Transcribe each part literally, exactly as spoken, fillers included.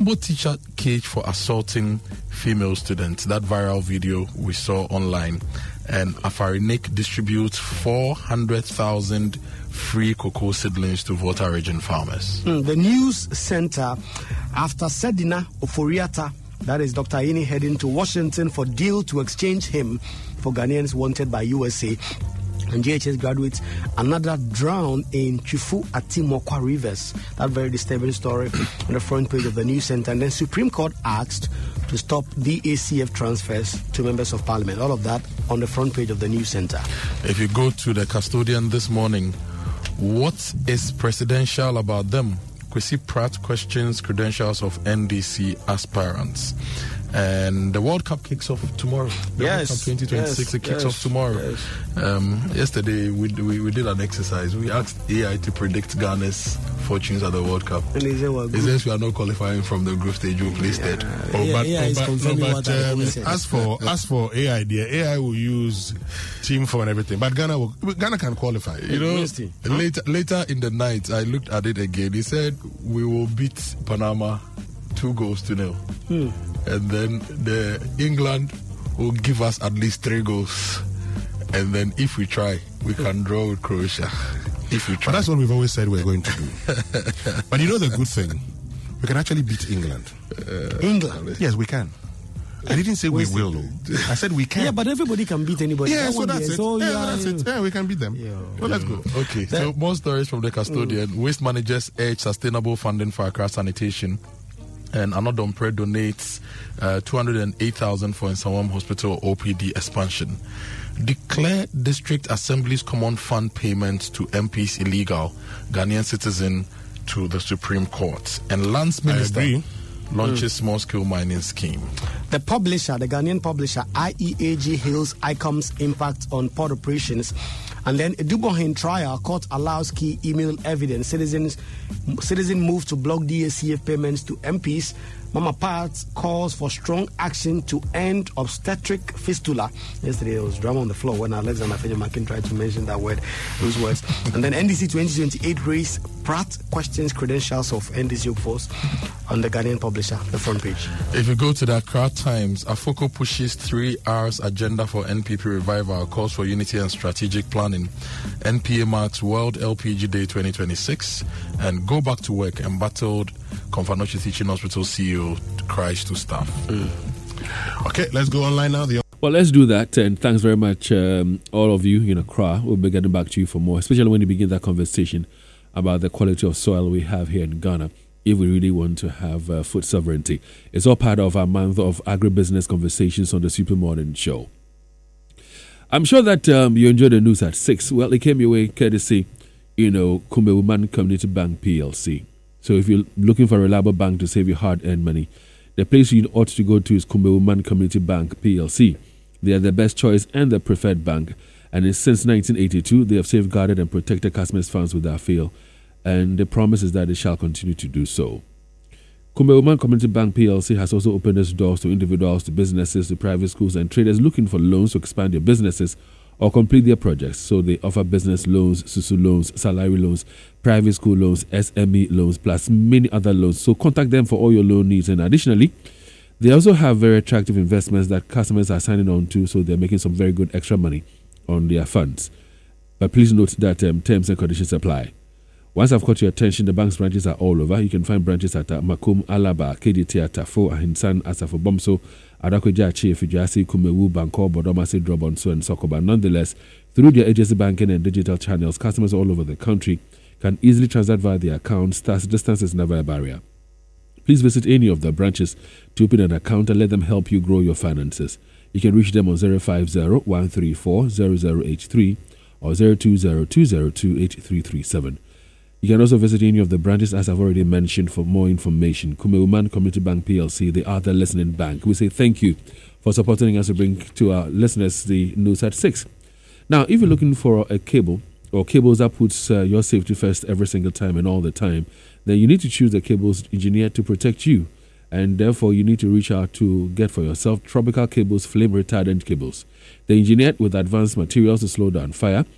Agbonbo teacher caged for assaulting female students. That viral video we saw online. And Afarinik distributes four hundred thousand free cocoa seedlings to Volta region farmers. Mm, the news center, after Sedina Oforiata, that is Doctor Ini, heading to Washington for deal to exchange him for Ghanaians wanted by U S A. And J H S graduates, another drowned in Chifu Atimokwa Rivers. That very disturbing story on the front page of the news center. And then Supreme Court asked to stop D A C F transfers to members of parliament. All of that on the front page of the news center. If you go to the custodian this morning, what is presidential about them? Kwesi Pratt questions credentials of N D C aspirants. And the World Cup kicks off tomorrow. The yes, World Cup twenty twenty-six, yes, it kicks yes, off tomorrow. Yes. Um, yesterday, we, we we did an exercise. We asked A I to predict Ghana's fortunes at the World Cup. And he said, well, it says we are not qualifying from the group stage. We placed it. Yeah, Oh, yeah, but, A I oh, is but, no, confirming but what I um, always said. as for as for A I, dear, A I will use team form and everything. But Ghana will, Ghana can qualify. You know, huh? later later in the night, I looked at it again. He said we will beat Panama two goals to nil. Hmm. And then the England will give us at least three goals. And then if we try, we can draw with Croatia. If we try. But that's what we've always said we're going to do. But you know the good thing? We can actually beat England. Uh, England? Yes, we can. I didn't say we will. I said we can. Yeah, but everybody can beat anybody. Yeah, that so that's it. So yeah, yeah, that's it. Yeah, we can beat them. Yeah. Well, let's go. Okay, so more stories from the custodian. Mm. Waste managers urge sustainable funding for Accra sanitation. And Anodompre donates uh, two hundred eight thousand dollars for Nsawam Hospital O P D expansion. Declare District Assembly's common fund payments to M Ps illegal. Ghanaian citizen to the Supreme Court. And Lands Minister launches mm. small-scale mining scheme. The publisher, the Ghanaian publisher, I E A G Hills I C O M's impact on port operations. And then a Dubohin trial, court allows key email evidence. Citizens, citizen move to block D A C F payments to M Ps. Mama Parts calls for strong action to end obstetric fistula. Yesterday there was drama on the floor when Alexander Fenemakin tried to mention that word, those words. And then N D C twenty twenty-eight race, Pratt questions credentials of N D C workforce on the Ghanaian publisher, the front page. If you go to the Accra Times, Afoko pushes three R's agenda for N P P revival, calls for unity and strategic planning. N P A marks World L P G Day twenty twenty-six and go back to work. Embattled Komfanochi Teaching Hospital C E O cries to staff. Mm. Okay, let's go online now. The well, let's do that. And thanks very much, um, all of you in Accra. We'll be getting back to you for more, especially when you begin that conversation about the quality of soil we have here in Ghana, if we really want to have uh, food sovereignty. It's all part of our month of agribusiness conversations on the Super Modern Show. I'm sure that um, you enjoyed the news at six. Well, it came your way courtesy, you know, Kumewuman Community Bank P L C. So if you're looking for a reliable bank to save your hard-earned money, the place you ought to go to is Kumewuman Community Bank P L C. They are the best choice and the preferred bank. And since nineteen eighty-two, they have safeguarded and protected customers' funds without fail. And the promise is that they shall continue to do so. Kumewuman Community Bank P L C has also opened its doors to individuals, to businesses, to private schools and traders looking for loans to expand their businesses or complete their projects. So they offer business loans, Susu loans, salary loans, private school loans, S M E loans, plus many other loans. So contact them for all your loan needs. And additionally, they also have very attractive investments that customers are signing on to, so they're making some very good extra money on their funds. But please note that um, terms and conditions apply. Once I've caught your attention, the bank's branches are all over. You can find branches at uh, Makum, Alaba, K D T, Atafo, Ahinsan, Asafo Bomso, Adakoja, Chief, Fijasi, Kumewu, Banko, Bodomasi, Drobonso, and Sokoba. Nonetheless, through their agency banking and digital channels, customers all over the country can easily transact via their accounts, thus distance is never a barrier. Please visit any of the branches to open an account and let them help you grow your finances. You can reach them on zero five zero, one three four, zero zero eight three or zero two zero, two zero two, eight three three seven. You can also visit any of the branches, as I've already mentioned, for more information. Kumewuman Community Bank P L C, the other listening bank. We say thank you for supporting us to bring to our listeners the news at six. Now, if you're looking for a cable or cables that puts uh, your safety first every single time and all the time, then you need to choose the cables engineered to protect you. And therefore, you need to reach out to get for yourself Tropical Cables flame retardant cables. They're engineered with advanced materials to slow down fire,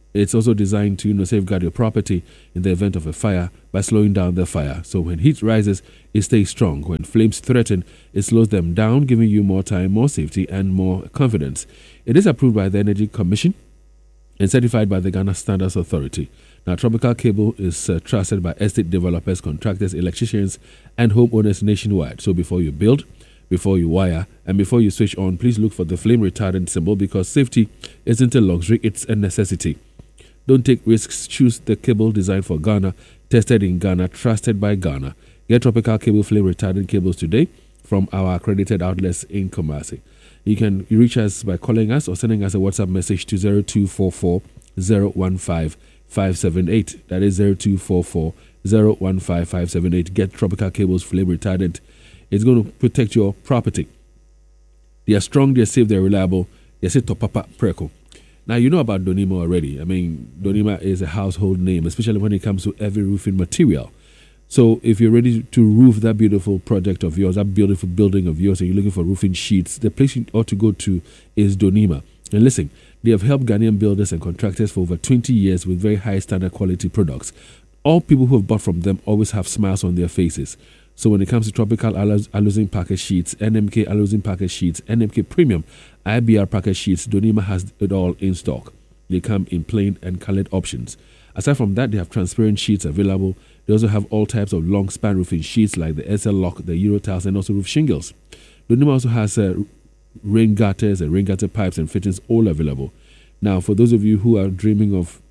It's also designed to you know, safeguard your property in the event of a fire by slowing down the fire. So when heat rises, it stays strong. When flames threaten, it slows them down, giving you more time, more safety, and more confidence. It is approved by the Energy Commission and certified by the Ghana Standards Authority. Now, Tropical Cable is uh, trusted by estate developers, contractors, electricians, and homeowners nationwide. So before you build, before you wire, and before you switch on, please look for the flame retardant symbol, because safety isn't a luxury, it's a necessity. Don't take risks. Choose the cable designed for Ghana, tested in Ghana, trusted by Ghana. Get Tropical Cable flame retardant cables today from our accredited outlets in Kumasi. You can reach us by calling us or sending us a WhatsApp message to zero two four four zero one five five seven eight. That is zero two four four zero one five five seven eight. Get Tropical Cables flame retardant. It's going to protect your property. They are strong, they're safe, they're reliable. They say Topapa Preco. Now, you know about Donima already. I mean, Donima is a household name, especially when it comes to every roofing material. So if you're ready to roof that beautiful project of yours, that beautiful building of yours, and you're looking for roofing sheets, the place you ought to go to is Donima. And listen, they have helped Ghanaian builders and contractors for over twenty years with very high standard quality products. All people who have bought from them always have smiles on their faces. So when it comes to tropical aluzinc package sheets, N M K aluzinc package sheets, N M K premium, I B R package sheets, Donima has it all in stock. They come in plain and colored options. Aside from that, they have transparent sheets available. They also have all types of long span roofing sheets like the S L Lock, the Euro tiles, and also roof shingles. Donima also has uh, rain gutters and rain gutter pipes and fittings all available. Now, for those of you who are dreaming of,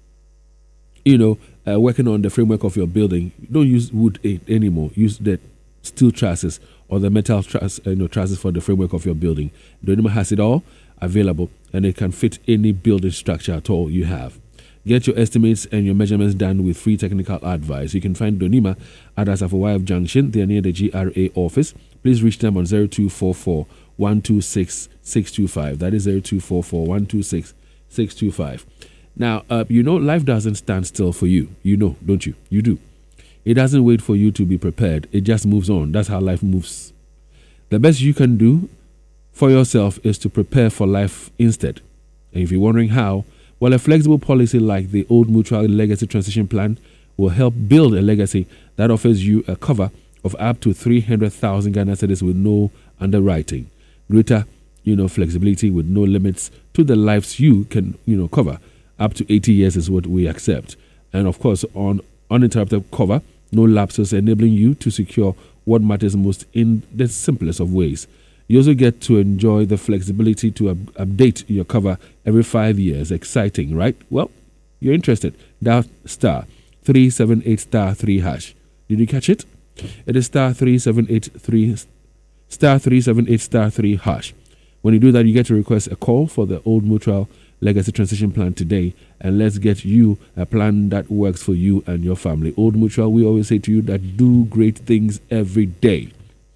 you know, uh, working on the framework of your building, don't use wood anymore. Use the steel trusses or the metal truss, you know, trusses for the framework of your building. Donima has it all available, and it can fit any building structure at all you have. Get your estimates and your measurements done with free technical advice. You can find Donima at Asafo Junction. They are near the G R A office. Please reach them on zero two four four one two six six two five. That is zero two four four one two six six two five. Now, uh, you know, life doesn't stand still for you. You know, don't you? You do. It doesn't wait for you to be prepared. It just moves on. That's how life moves. The best you can do for yourself is to prepare for life instead. And if you're wondering how, well, a flexible policy like the Old Mutual Legacy Transition Plan will help build a legacy that offers you a cover of up to three hundred thousand Ghana cedis with no underwriting. Greater, you know, flexibility with no limits to the lives you can, you know, cover. Up to eighty years is what we accept. And of course, on uninterrupted cover, no lapses, enabling you to secure what matters most in the simplest of ways. You also get to enjoy the flexibility to up- update your cover every five years. Exciting, right? Well, you're interested. Dial star three seven eight star three hash. Did you catch it? It is star three seven eight three star three seven eight star three hash. When you do that, you get to request a call for the Old Mutual Legacy Transition Plan today, and let's get you a plan that works for you and your family. Old Mutual, we always say to you that do great things every day.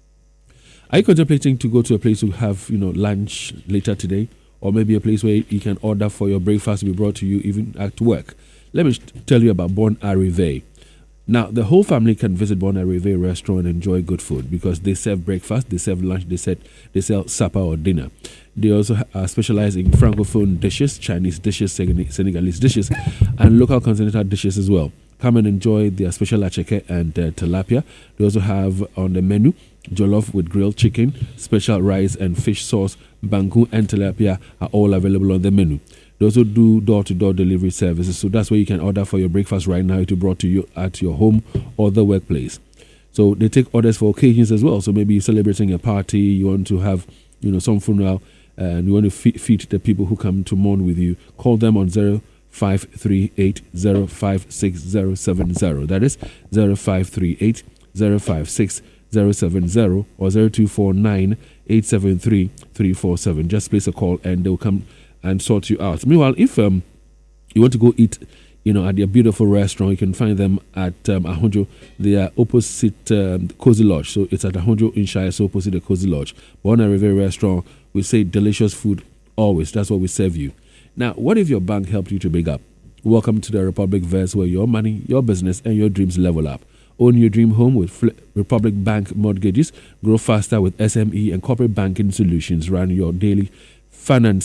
Are you contemplating to go to a place to have, you know, lunch later today, or maybe a place where you can order for your breakfast to be brought to you even at work? Let me tell you about Bon Arrive. Now, the whole family can visit Bon Arrive restaurant and enjoy good food because they serve breakfast, they serve lunch, they sell, they sell supper or dinner. They also uh, specialize in Francophone dishes, Chinese dishes, Senegalese dishes, and local continental dishes as well. Come and enjoy their special acheke and uh, tilapia. They also have on the menu jollof with grilled chicken, special rice and fish sauce, banku and tilapia are all available on the menu. They also do door-to-door delivery services, so that's where you can order for your breakfast right now. It will be brought to you at your home or the workplace. So they take orders for occasions as well. So maybe you're celebrating a party, you want to have, you know, some funeral, and you want to feed, feed the people who come to mourn with you. Call them on zero five three eight zero five six zero seven zero. That is zero five three eight zero five six zero seven zero or zero two four nine eight seven three three four seven. Just place a call and they'll come and sort you out. Meanwhile, if um you want to go eat, you know, at their beautiful restaurant, you can find them at um, Ahonjo. They are opposite um, Cozy Lodge. So it's at Ahonjo in Shire, so opposite the Cozy Lodge. Bon Arrive restaurant, we say delicious food always. That's what we serve you. Now, what if your bank helped you to big up? Welcome to the Republic Verse, where your money, your business, and your dreams level up. Own your dream home with Fl- Republic Bank mortgages. Grow faster with S M E and corporate banking solutions. Run your daily finances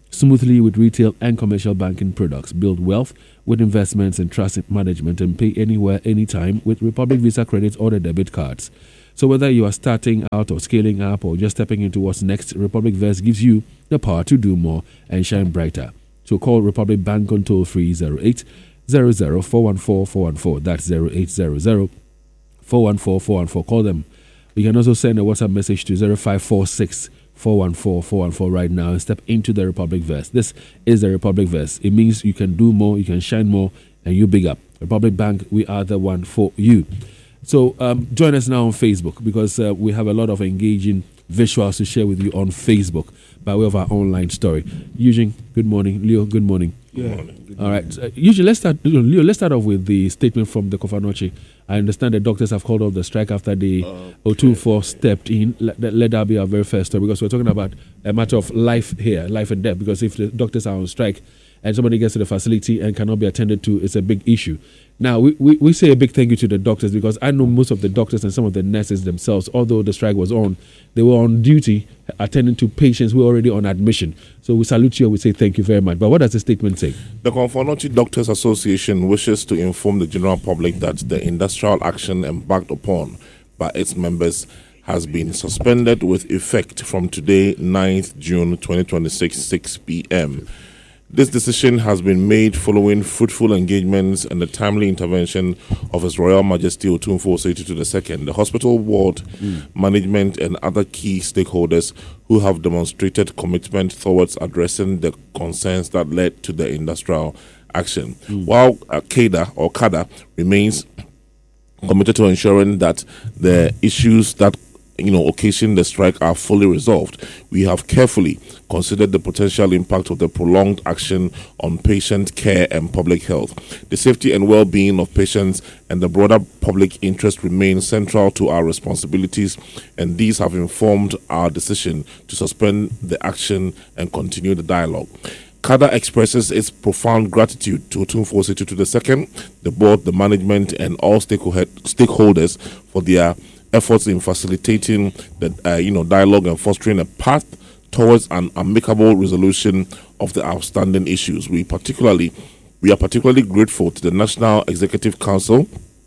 smoothly with retail and commercial banking products. Build wealth with investments and trust management, and pay anywhere, anytime with Republic Visa credit or the debit cards. So whether you are starting out or scaling up or just stepping into what's next, Republic Vest gives you the power to do more and shine brighter. So call Republic Bank on toll free zero eight zero zero four one four four one four. That's zero eight zero zero four one four four one four. Call them. You can also send a WhatsApp message to zero five four six four one four four one four right now and step into the Republic Vest. This is the Republic Vest. It means you can do more, you can shine more, and you big up. Republic Bank, we are the one for you. So um, join us now on Facebook, because uh, we have a lot of engaging visuals to share with you on Facebook by way of our online story. Eugene, good morning. Leo, good morning. Good morning. Good All right. Uh, Eugene, let's start. Leo, let's start off with the statement from the Kofanochi. I understand the doctors have called off the strike after the okay. O two four stepped in. Let, let that be our very first story, because we're talking about a matter of life here, life and death. Because if the doctors are on strike and somebody gets to the facility and cannot be attended to, it's a big issue. Now, we, we, we say a big thank you to the doctors, because I know most of the doctors and some of the nurses themselves, although the strike was on, they were on duty attending to patients who were already on admission. So we salute you and we say thank you very much. But what does the statement say? The Konfo-Anokye Doctors Association wishes to inform the general public that the industrial action embarked upon by its members has been suspended with effect from today, ninth June twenty twenty-six, six p.m. This decision has been made following fruitful engagements and the timely intervention of His Royal Majesty Otumfuo Osei-Tutu the Second, the hospital ward, mm. management, and other key stakeholders who have demonstrated commitment towards addressing the concerns that led to the industrial action. Mm. While uh, CADA or CADA remains committed to ensuring that the issues that you know, occasion the strike are fully resolved, we have carefully considered the potential impact of the prolonged action on patient care and public health. The safety and well-being of patients and the broader public interest remain central to our responsibilities, and these have informed our decision to suspend the action and continue the dialogue. CADA expresses its profound gratitude to Otumfuo Osei-Tutu the Second, the board, the management, and all stakeholders for their efforts in facilitating the uh, you know dialogue and fostering a path towards an amicable resolution of the outstanding issues. We particularly we are particularly grateful to the National Executive Council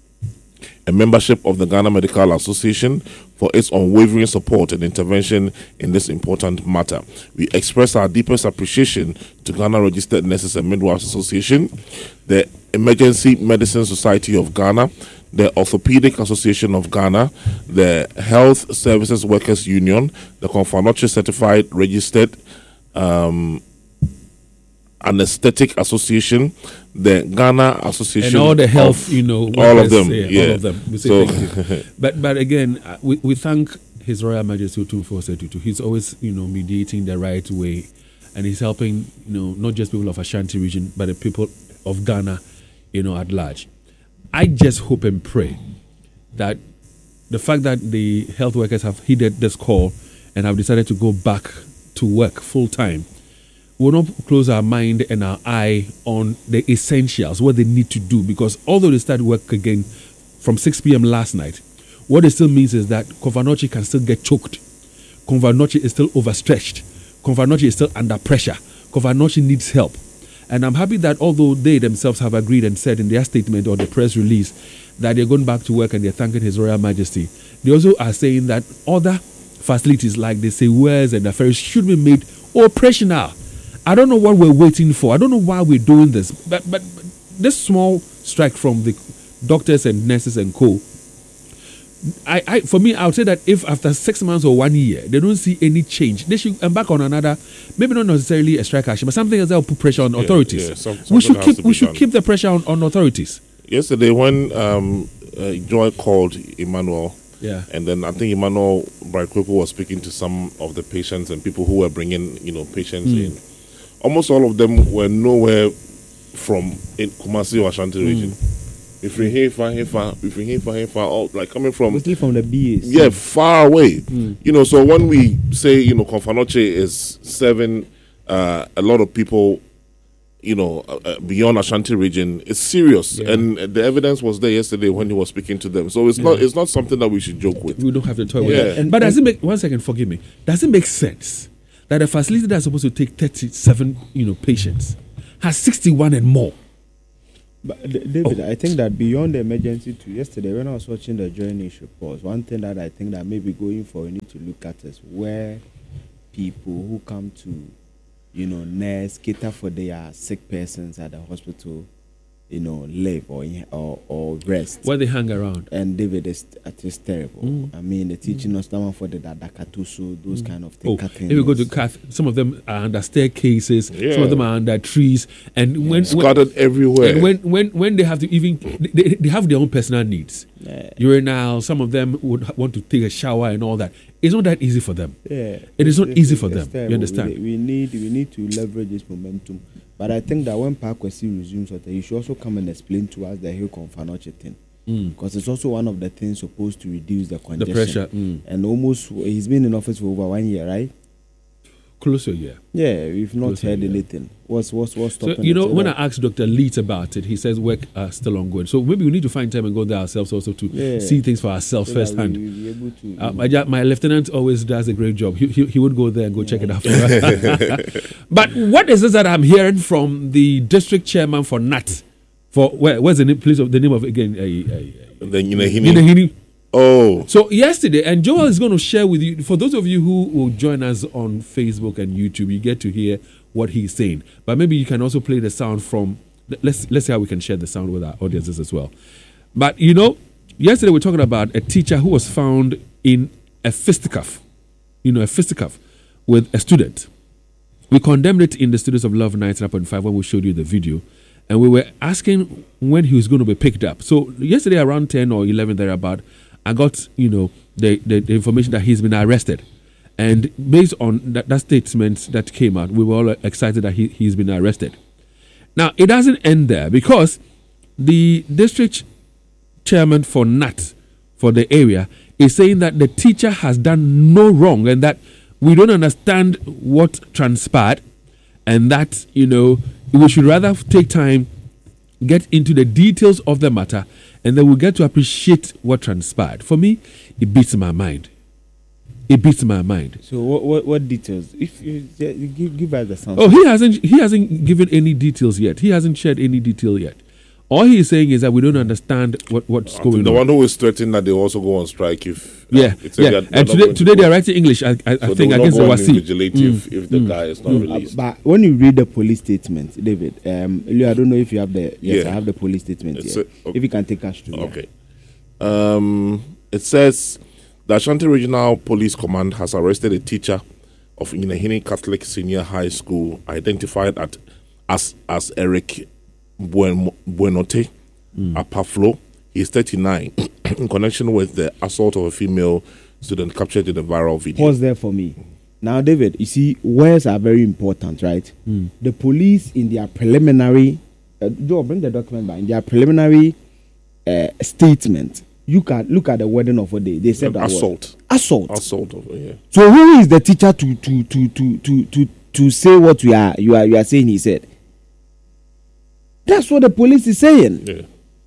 and membership of the Ghana Medical Association for its unwavering support and intervention in this important matter. We express our deepest appreciation to Ghana Registered Nurses and Midwives Association, the Emergency Medicine Society of Ghana, the Orthopedic Association of Ghana, the Health Services Workers Union, the Konfo-Anokye Certified Registered um, Anesthetic Association, the Ghana Association, and all the health, of, you know, workers, all of them, yeah, yeah. all of them. We say so, thank you. But but again, uh, we, we thank His Royal Majesty Otumfuo Osei-Tutu. He's always, you know, mediating the right way, and he's helping, you know, not just people of Ashanti region, but the people of Ghana, you know, at large. I just hope and pray that the fact that the health workers have heeded this call and have decided to go back to work full time will not close our mind and our eye on the essentials, what they need to do. Because although they started work again from six p.m. last night, what it still means is that Konfo-Anokye can still get choked. Konfo-Anokye is still overstretched. Konfo-Anokye is still under pressure. Konfo-Anokye needs help. And I'm happy that although they themselves have agreed and said in their statement or the press release that they're going back to work and they're thanking His Royal Majesty, they also are saying that other facilities like the Sewers and the ferries should be made operational. I don't know what we're waiting for. I don't know why we're doing this. But, but, but this small strike from the doctors and nurses and co, I, I, for me, I would say that if after six months or one year, they don't see any change, they should embark on another, maybe not necessarily a strike action, but something else that will put pressure on yeah, authorities. Yeah, some, we should keep we should done. keep the pressure on, on authorities. Yesterday, when um, uh, Joy called Emmanuel, yeah, and then I think Emmanuel Braikweko was speaking to some of the patients and people who were bringing, you know, patients mm. in. Almost all of them were nowhere from in Kumasi or Ashanti region. Mm. If we hear far, hear far, if we hear far, hear far, all like coming from mostly from the B S. Yeah, far away. Mm. You know, so when we say, you know, Konfo-Anokye is serving uh, a lot of people, you know, uh, beyond Ashanti region, it's serious. Yeah. And the evidence was there yesterday when he was speaking to them. So it's yeah. not it's not something that we should joke with. We don't have to toy yeah. with it. And, but and, does it make one second? Forgive me. Does it make sense that a facility that's supposed to take thirty-seven, you know, patients has sixty-one and more. But D- David, Oh. I think that beyond the emergency too, yesterday when I was watching the journey reports, one thing that I think that maybe going for we need to look at is where people who come to, you know, nurse, cater for their sick persons at the hospital, you know, live or in, or, or rest. Where they hang around. And David, is it is terrible. Mm. I mean, the teaching us someone for the Dakatusu, those kind of Oh, things. if you go to Cath, some of them are under staircases, some Yeah. of them are under trees, and when, when Scattered everywhere. and when when when they have to even they, they have their own personal needs, Yeah. urinal. Some of them would ha- want to take a shower and all that. It's not that easy for them. Yeah, It is not It's- easy it's- for it's them. You terrible. understand? We, we need we need to leverage this momentum. But I think that when Parkwesi resumes, he should also come and explain to us the Hill Confanoche thing, because it's also one of the things supposed to reduce the The congestion. pressure, mm. And almost he's been in office for over one year, right? close to a year. Yeah, we've not Close to a heard year. anything. What's what's what's So stopping? you know, it? when I asked Doctor Leeds about it, he says work are still ongoing. So maybe we need to find time and go there ourselves also to Yeah. see things for ourselves So that firsthand. we- we'll be able to, Uh, you my, know, ja- my lieutenant always does a great job. He, he, he would go there and go check it out for us. But what is this that I'm hearing from the district chairman for N A T? For where, where's the name, please, of the name of again? Uh, uh, then you know he uh, Ninahini. Oh, So yesterday, and Joel is going to share with you, for those of you who will join us on Facebook and YouTube, you get to hear what he's saying. But maybe you can also play the sound from, let's let's see how we can share the sound with our audiences as well. But you know, yesterday we're talking about a teacher who was found in a fisticuff, you know, a fisticuff with a student. We condemned it in the Studios of Love ninety-nine point five when we showed you the video. And we were asking when he was going to be picked up. So yesterday around ten or eleven thereabout, I got, you know, the, the, the information that he's been arrested. And based on that, that statement that came out, we were all excited that he, he's been arrested. Now, it doesn't end there, because the district chairman for N A T for the area is saying that the teacher has done no wrong and that we don't understand what transpired, and that, you know, we should rather take time, get into the details of the matter, and then we'll get to appreciate what transpired. For me, it beats my mind. It beats my mind. so what, what what details? If you, you give, give us the sound. Oh, he hasn't he hasn't given any details yet. He hasn't shared any detail yet. All he is saying is that we don't understand what, what's I think going the on. one who is threatening that they also go on strike if uh, yeah, it said yeah. they are- And they're not today, going to today go. they're writing English, I, I, So I they think, will not against the go on Wasi. invigilative if the guy is not Uh, released. but when you read the police statement, David, um, Elio, I don't know if you have the. Yes, Yeah. I have the police statement It's here. a- If you can take us through. yeah. Okay. Um, it says the Ashanti Regional Police Command has arrested a teacher of Inahini Catholic Senior High School, identified at, as as Eric Buen, Buenote Apaflo. He is thirty-nine, in connection with the assault of a female student captured in a viral video. Pause there for me. Now, David, you see, words are very important, right? The police, in their preliminary, uh, Joe, bring the document back. In their preliminary uh, statement, you can look at the wording of what they they said. that word. assault. Assault. Assault of yeah. So who is the teacher to to to to to to to say what you are you are you are saying? He said. That's what the police is saying. yeah.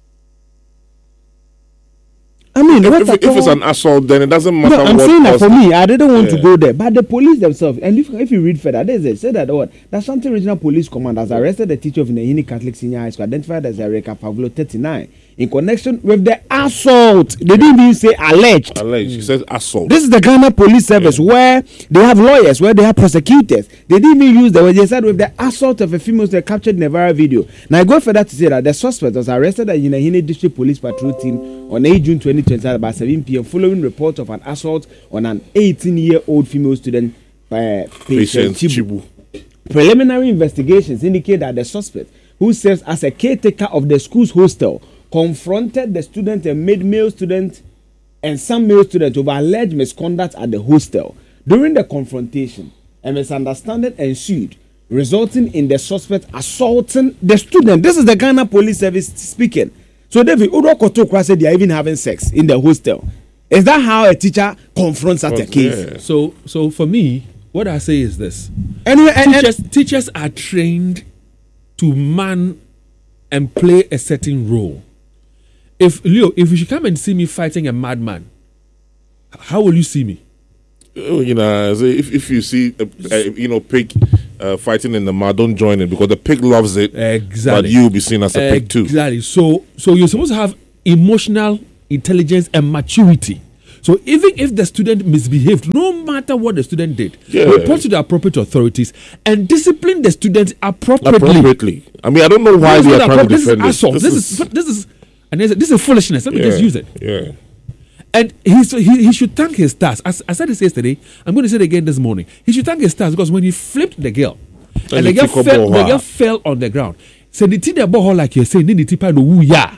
I mean, If, what if, at if it's all- an assault, then it doesn't matter. No, I'm what saying that for caused- me, I didn't want to Yeah. go there, but the police themselves, and if, if you read further, they say, say that what the Ashanti Regional Police Command has arrested the teacher of Nehini Catholic Senior High School, identified as Erika Pavlo, thirty-nine, in connection with the assault. They didn't even say alleged. Alleged. She says assault. This is the Ghana Police Service where they have lawyers, where they have prosecutors. They didn't even use the word. They said with the assault of a female they captured in a viral video. Now I go further to say that the suspect was arrested at Yinahini District Police Patrol Team on eighth June twenty twenty at about seven p.m. following reports of an assault on an eighteen-year-old female student, uh, patient Patient Chibu. Chibu. Preliminary investigations indicate that the suspect, who serves as a caretaker of the school's hostel, confronted the student and made male student and some male students over alleged misconduct at the hostel. During the confrontation, a misunderstanding ensued, resulting in the suspect assaulting the student. This is the Ghana Police Service speaking. So, David, Udo Kotokra said they are even having sex in the hostel. Is that how a teacher confronts such a case? Yeah. So, so for me, what I say is this: Anyway, and, and, teachers, teachers are trained to man and play a certain role. If Leo, if you should come and see me fighting a madman, how will you see me? Oh, you know, so if if you see, uh, uh, you know, pig uh, fighting in the mud, don't join it because the pig loves it. Exactly. But you'll be seen as a pig too. Exactly. So, so you're supposed to have emotional intelligence and maturity. So even if the student misbehaved, no matter what the student did, Yeah. report to the appropriate authorities and discipline the student appropriately. Appropriately. I mean, I don't know why This they is are not trying to appro- this is defend assault. this. This is this is and this is, this is foolishness. Let me yeah, just use it. Yeah. And he's, he he should thank his stars. As I said this yesterday, I'm going to say it again this morning. He should thank his stars because when he flipped the girl, and, And the he girl took a fell, ball the hard. girl fell on the ground. So the thing about her, like you're saying, need the no woo ya.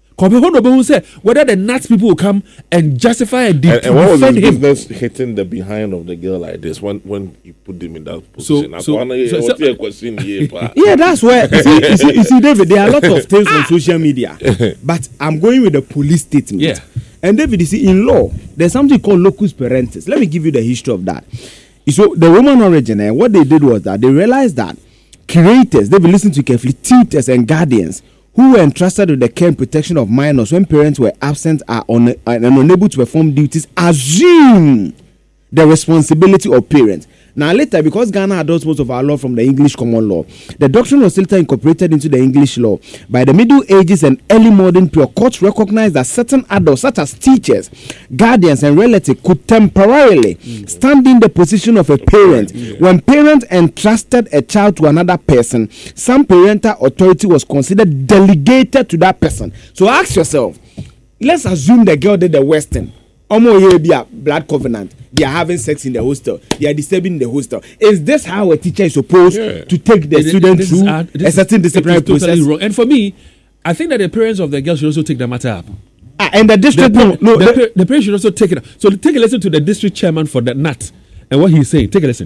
Whether the nuts people will come and justify and, de- And, and what was defend his him. business hitting the behind of the girl like this when when you put them in that position? so- I wanna- so- I so- want to hear a question here, pa. Yeah, that's where you see, you, see, you see, David. There are a lot of things on social media, but I'm going with the police statement. Yeah. And David, you see, in law, there's something called locus parentis. Let me give you the history of that. So the Roman origin, eh, what they did was that they realized that curators, they will listen to carefully, tutors and guardians who were entrusted with the care and protection of minors when parents were absent are un- and unable to perform duties, assume the responsibility of parents. Now later, because Ghana adopts most of our law from the English common law, the doctrine was later incorporated into the English law. By the Middle Ages and early modern period, courts recognized that certain adults, such as teachers, guardians, and relatives, could temporarily mm. stand in the position of a parent. Yeah. When parents entrusted a child to another person, some parental authority was considered delegated to that person. So ask yourself, let's assume the girl did the Western. Omo here be a blood covenant. They are having sex in the hostel. They are disturbing the hostel. Is this how a teacher is supposed yeah. to take the It- student this through is, uh, this a certain is- disciplinary it is totally process? wrong. And for me, I think that the parents of the girl should also take the matter up. Ah, and the The, district, pa- no, no, the, the- pa- the parents should also take it up. So take a listen to the district chairman for the N A T and what he's saying. Take a listen.